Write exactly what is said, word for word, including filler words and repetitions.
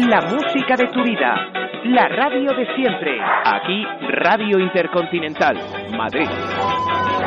La música de tu vida. La radio de siempre. Aquí, Radio Intercontinental, Madrid.